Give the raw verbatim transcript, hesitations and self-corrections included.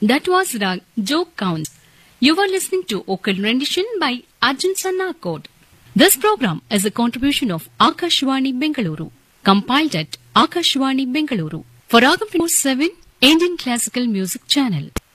That was Rag Joke Count. You were listening to vocal rendition by Arjun Sannakot. This program is a contribution of Akashvani Bengaluru, compiled at Akashvani Bengaluru for Ragam twenty-four seven Indian Classical Music Channel.